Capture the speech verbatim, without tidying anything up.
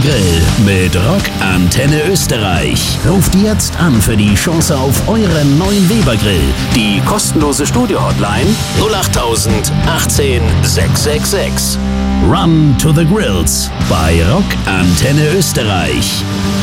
Grill mit Rock Antenne Österreich. Ruft jetzt an für die Chance auf euren neuen Weber Grill. Die kostenlose Studio-Hotline null acht tausend achtzehn sechs sechs sechs. Run to the Grills bei Rock Antenne Österreich.